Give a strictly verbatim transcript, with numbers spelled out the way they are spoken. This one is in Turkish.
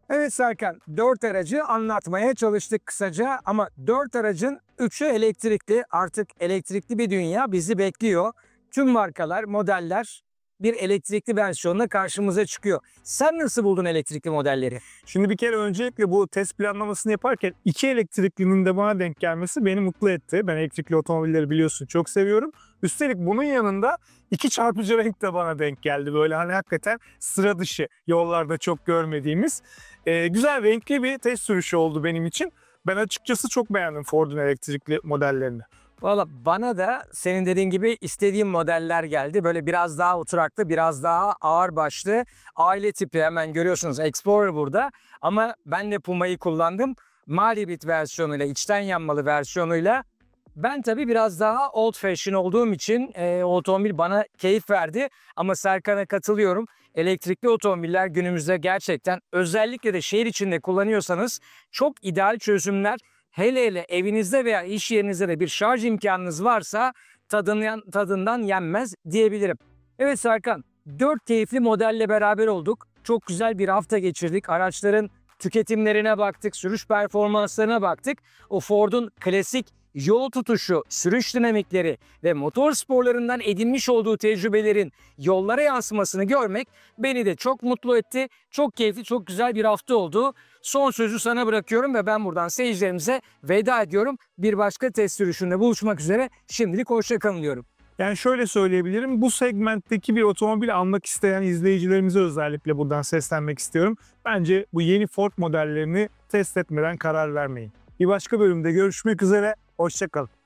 Evet Serkan, dört aracı anlatmaya çalıştık kısaca ama dört aracın üçü elektrikli. Artık elektrikli bir dünya bizi bekliyor. Tüm markalar, modeller bir elektrikli versiyonla karşımıza çıkıyor. Sen nasıl buldun elektrikli modelleri? Şimdi bir kere öncelikle bu test planlamasını yaparken iki elektriklinin de bana denk gelmesi beni mutlu etti. Ben elektrikli otomobilleri biliyorsun çok seviyorum. Üstelik bunun yanında iki çarpıcı renk de bana denk geldi. Böyle hani hakikaten sıra dışı, yollarda çok görmediğimiz e, güzel renkli bir test sürüşü oldu benim için. Ben açıkçası çok beğendim Ford'un elektrikli modellerini. Valla bana da senin dediğin gibi istediğim modeller geldi. Böyle biraz daha oturaklı, biraz daha ağır başlı. Aile tipi hemen görüyorsunuz Explorer burada. Ama ben de Puma'yı kullandım. Malibit versiyonuyla, içten yanmalı versiyonuyla. Ben tabii biraz daha old fashion olduğum için e, otomobil bana keyif verdi. Ama Serkan'a katılıyorum. Elektrikli otomobiller günümüzde gerçekten özellikle de şehir içinde kullanıyorsanız çok ideal çözümler. Hele hele evinizde veya iş yerinizde de bir şarj imkanınız varsa tadından, tadından yenmez diyebilirim. Evet Serkan, dört keyifli modelle beraber olduk. Çok güzel bir hafta geçirdik. Araçların tüketimlerine baktık, sürüş performanslarına baktık. O Ford'un klasik yol tutuşu, sürüş dinamikleri ve motor sporlarından edinmiş olduğu tecrübelerin yollara yansımasını görmek beni de çok mutlu etti. Çok keyifli, çok güzel bir hafta oldu. Son sözü sana bırakıyorum ve ben buradan seyircilerimize veda ediyorum. Bir başka test sürüşünde buluşmak üzere. Şimdilik hoşça kalın diyorum. Yani şöyle söyleyebilirim, bu segmentteki bir otomobil almak isteyen izleyicilerimize özellikle buradan seslenmek istiyorum. Bence bu yeni Ford modellerini test etmeden karar vermeyin. Bir başka bölümde görüşmek üzere, hoşça kalın.